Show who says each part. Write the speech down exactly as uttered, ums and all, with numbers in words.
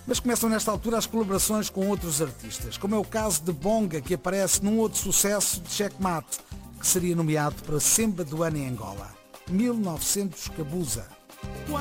Speaker 1: Mas começam nesta altura as colaborações com outros artistas, como é o caso de Bonga, que aparece num outro sucesso de Checkmate, que seria nomeado para Semba do Ano em Angola, mil e novecentos Cabuza.